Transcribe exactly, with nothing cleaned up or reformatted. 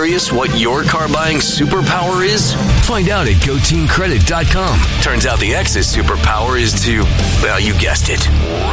Curious what your car buying superpower is? Find out at go team credit dot com. Turns out the X's superpower is to, well, you guessed it,